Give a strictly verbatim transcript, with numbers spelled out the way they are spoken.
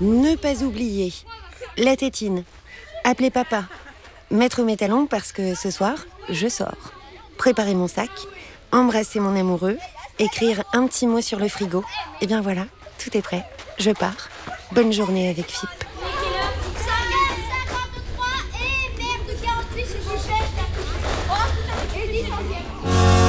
Ne pas oublier la tétine, appeler papa, mettre mes talons parce que ce soir, je sors. Préparer mon sac, embrasser mon amoureux, écrire un petit mot sur le frigo. Et bien voilà, tout est prêt, je pars. Bonne journée avec F I P. cinquante-trois et merde quarante-huit, c'est mon chef. Et dix centièmes.